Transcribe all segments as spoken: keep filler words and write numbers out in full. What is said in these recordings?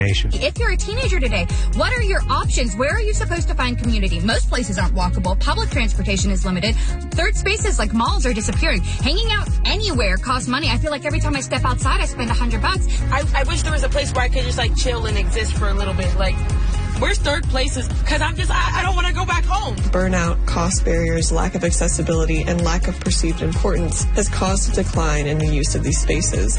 If you're a teenager today, what are your options? Where are you supposed to find community? Most places aren't walkable. Public transportation is limited. Third spaces like malls are disappearing. Hanging out anywhere costs money. I feel like every time I step outside, I spend a hundred bucks. I, I wish there was a place where I could just like chill and exist for a little bit. Like, where's third places? Because I'm just, I, I don't want to go back home. Burnout, cost barriers, lack of accessibility, and lack of perceived importance has caused a decline in the use of these spaces.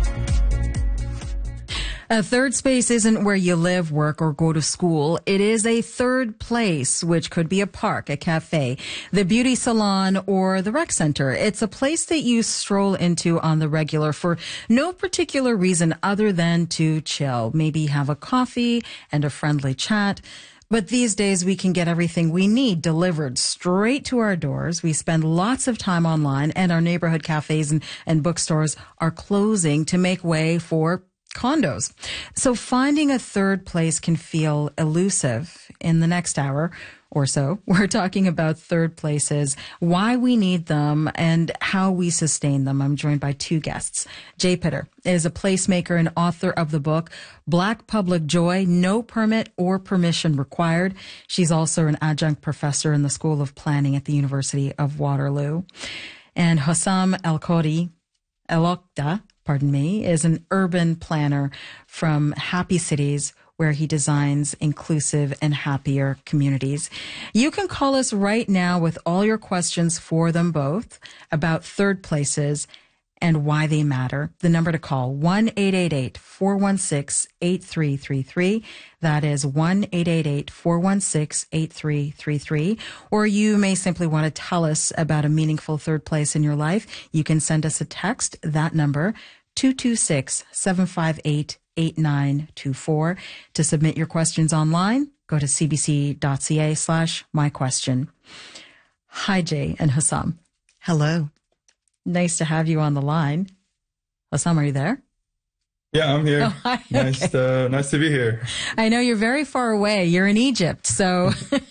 A third space isn't where you live, work, or go to school. It is a third place, which could be a park, a cafe, the beauty salon, or the rec center. It's a place that you stroll into on the regular for no particular reason other than to chill, maybe have a coffee and a friendly chat. But these days we can get everything we need delivered straight to our doors. We spend lots of time online, and our neighborhood cafes and, and bookstores are closing to make way for condos. So finding a third place can feel elusive. In the next hour or so, we're talking about third places, why we need them, and how we sustain them. I'm joined by two guests. Jay Pitter is a placemaker and author of the book Black Public Joy, No Permit or Permission Required. She's also an adjunct professor in the School of Planning at the University of Waterloo. And Hossam El-Khoury, El-Okda, pardon me, is an urban planner from Happy Cities, where he designs inclusive and happier communities. You can call us right now with all your questions for them both about third places and why they matter. The number to call, one eight eight eight, four one six, eight three three three. That is one eight eight eight, four one six, eight three three three. Or you may simply want to tell us about a meaningful third place in your life. You can send us a text, that number, two two six, seven five eight, eight nine two four. To submit your questions online, go to cbc.ca slash my question. Hi, Jay and Hossam. Hello. Nice to have you on the line. Hossam, are you there? Yeah, I'm here. Oh, hi. Nice, Okay. to, nice to be here. I know you're very far away. You're in Egypt, so...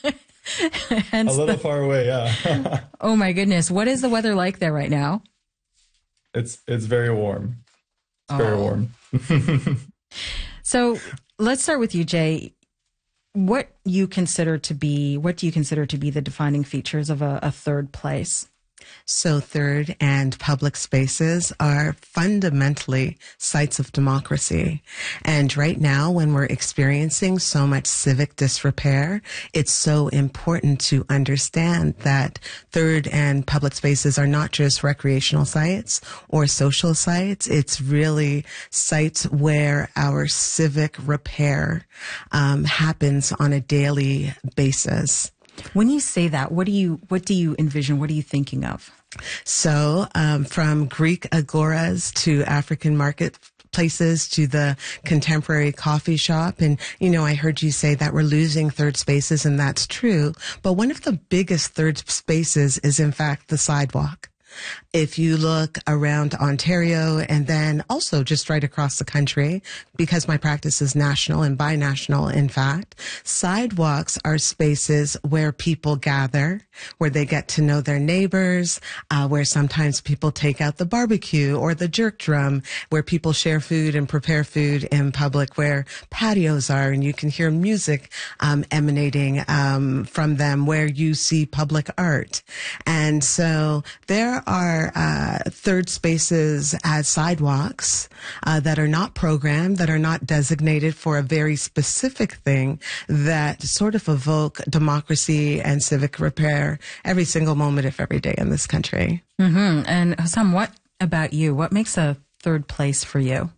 A little the... far away, yeah. Oh my goodness. What is the weather like there right now? It's it's very warm. It's oh. very warm. So let's start with you, Jay. What you consider to be, what do you consider to be the defining features of a, a third place? So third and public spaces are fundamentally sites of democracy. And right now, when we're experiencing so much civic disrepair, it's so important to understand that third and public spaces are not just recreational sites or social sites. It's really sites where our civic repair um, happens on a daily basis. When you say that, what do you what do you envision? What are you thinking of? So, um, from Greek agoras to African marketplaces to the contemporary coffee shop, and you know, I heard you say that we're losing third spaces, and that's true. But one of the biggest third spaces is, in fact, the sidewalk. If you look around Ontario and then also just right across the country, because my practice is national and binational, in fact, sidewalks are spaces where people gather, where they get to know their neighbors, uh, where sometimes people take out the barbecue or the jerk drum, where people share food and prepare food in public, where patios are and you can hear music um, emanating um, from them, where you see public art. And so there are uh, third spaces as sidewalks uh, that are not programmed, that are not designated for a very specific thing, that sort of evoke democracy and civic repair every single moment of every day in this country. Mm-hmm. And Hossam, what about you? What makes a third place for you?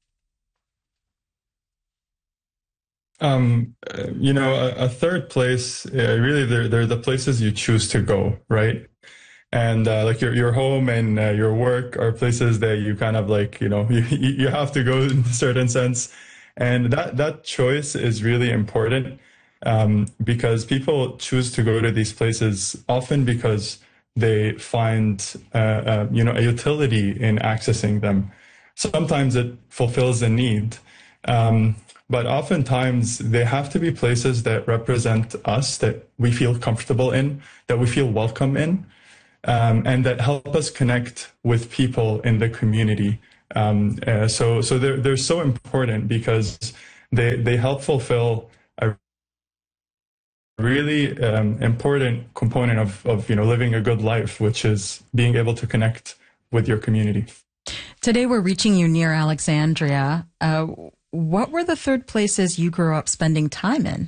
Um, you know, a, a third place, uh, really, they're, they're the places you choose to go, right? And uh, like your your home and uh, your work are places that you kind of like, you know, you you have to go in a certain sense, and that that choice is really important um, because people choose to go to these places often because they find uh, uh, you know a utility in accessing them. Sometimes it fulfills a need, um, but oftentimes they have to be places that represent us, that we feel comfortable in, that we feel welcome in. Um, and that help us connect with people in the community. Um, uh, so, so they're, they're so important because they, they help fulfill a really um, important component of, of, you know, living a good life, which is being able to connect with your community. Today we're reaching you near Alexandria. Uh, what were the third places you grew up spending time in?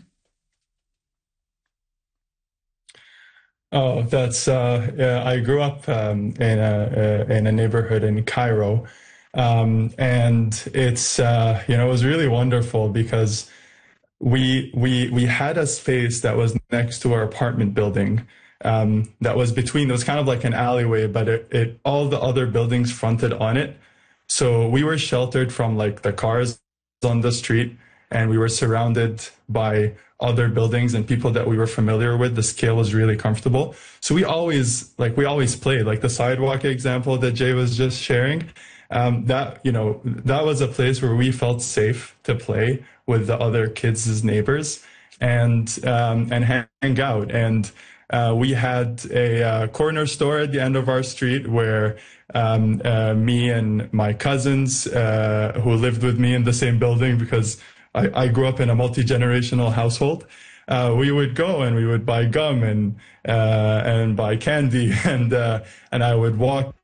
Oh, that's, uh, yeah, I grew up um, in a, uh, in a neighborhood in Cairo. Um, and it's, uh, you know, it was really wonderful because we, we, we had a space that was next to our apartment building. Um, that was between, it was kind of like an alleyway, but it, it, all the other buildings fronted on it. So we were sheltered from like the cars on the street, and we were surrounded by other buildings and people that we were familiar with. The scale was really comfortable. So we always, like, we always played, like the sidewalk example that Jay was just sharing. Um, that, you know, that was a place where we felt safe to play with the other kids' neighbors and, um, and hang out. And, uh, we had a uh, corner store at the end of our street where, um, uh, me and my cousins, uh, who lived with me in the same building, because I, I grew up in a multi-generational household. Uh, we would go and we would buy gum and, uh, and buy candy and, uh, and I would walk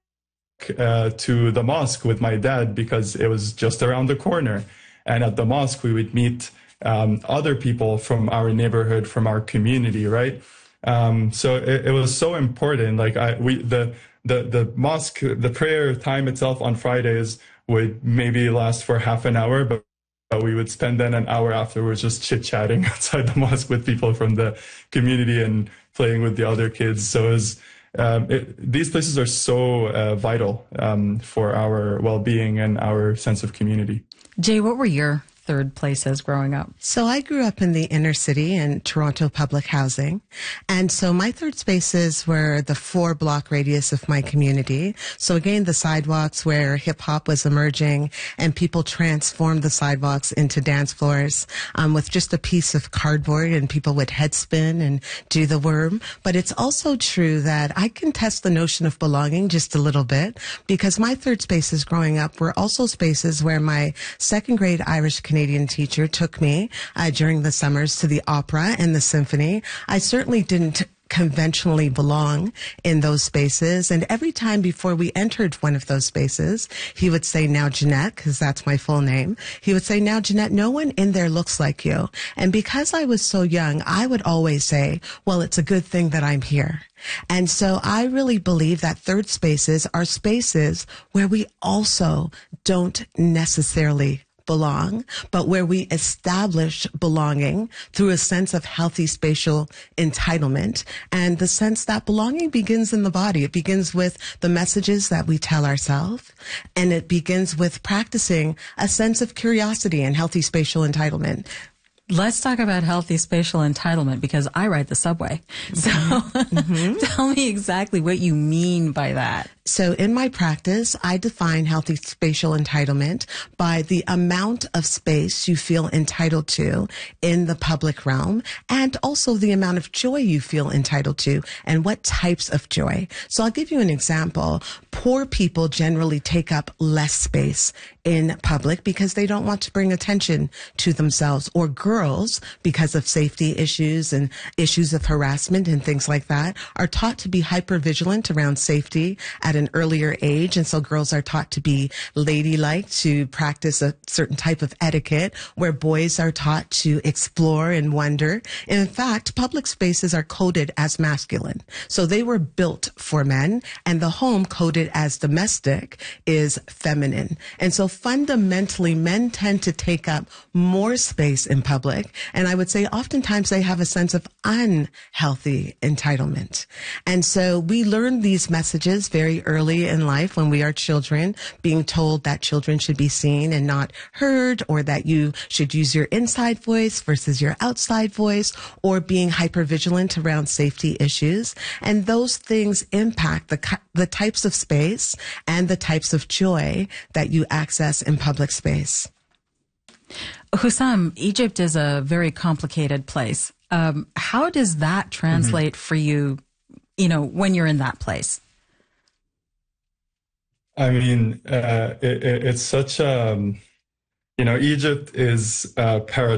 Uh, to the mosque with my dad because it was just around the corner. And at the mosque, we would meet um, other people from our neighborhood, from our community, right? Um, so it, it was so important. Like I, we, the, the, the mosque, the prayer time itself on Fridays would maybe last for half an hour, but, but we would spend then an hour afterwards just chit-chatting outside the mosque with people from the community and playing with the other kids. So it was, Um, it, these places are so uh, vital um, for our well-being and our sense of community. Jay, what were your third places growing up? So I grew up in the inner city in Toronto public housing. And so my third spaces were the four block radius of my community. So again, the sidewalks where hip hop was emerging and people transformed the sidewalks into dance floors um, with just a piece of cardboard, and people would head spin and do the worm. But it's also true that I contest the notion of belonging just a little bit, because my third spaces growing up were also spaces where my second grade Irish Canadian teacher took me uh, during the summers to the opera and the symphony. I certainly didn't conventionally belong in those spaces. And every time before we entered one of those spaces, he would say, "Now, Jeanette," because that's my full name. He would say, "Now, Jeanette, no one in there looks like you." And because I was so young, I would always say, "Well, it's a good thing that I'm here." And so I really believe that third spaces are spaces where we also don't necessarily belong, but where we establish belonging through a sense of healthy spatial entitlement, and the sense that belonging begins in the body. It begins with the messages that we tell ourselves, and it begins with practicing a sense of curiosity and healthy spatial entitlement. Let's talk about healthy spatial entitlement, because I ride the subway. So mm-hmm. Tell me exactly what you mean by that. So in my practice, I define healthy spatial entitlement by the amount of space you feel entitled to in the public realm, and also the amount of joy you feel entitled to and what types of joy. So I'll give you an example. Poor people generally take up less space in public because they don't want to bring attention to themselves, or girls, because of safety issues and issues of harassment and things like that, are taught to be hypervigilant around safety at an earlier age. And so girls are taught to be ladylike, to practice a certain type of etiquette, where boys are taught to explore and wonder. And in fact, public spaces are coded as masculine. So they were built for men, and the home, coded as domestic, is feminine. And so fundamentally, men tend to take up more space in public. And I would say oftentimes they have a sense of unhealthy entitlement. And so we learn these messages very early in life when we are children, being told that children should be seen and not heard, or that you should use your inside voice versus your outside voice, or being hypervigilant around safety issues. And those things impact the, the types of space and the types of joy that you access in public space. Hussam, Egypt is a very complicated place. Um, how does that translate mm-hmm. for you, you know, when you're in that place? I mean, uh, it, it, it's such a, you know, Egypt is a paradise.